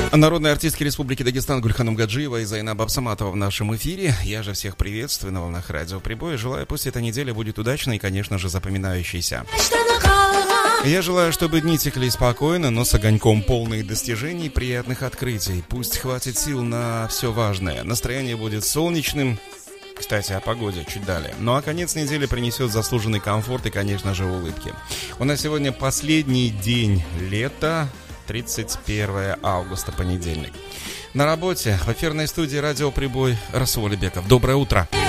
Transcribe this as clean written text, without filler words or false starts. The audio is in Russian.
Народные артистки Республики Дагестан Гульханум Гаджиева и Зайнаб Абсаматова в нашем эфире. Я же всех приветствую на волнах Радио Прибой. Желаю, пусть эта неделя будет удачной и, конечно же, запоминающейся. Я желаю, чтобы дни текли спокойно, но с огоньком, полные достижений, приятных открытий. Пусть хватит сил на все важное. Настроение будет солнечным. Кстати, о погоде чуть далее. Ну а конец недели принесет заслуженный комфорт и, конечно же, улыбки. У нас сегодня последний день лета, 31 августа, понедельник. На работе в эфирной студии Радио Прибой Расул Алибеков. Доброе утро.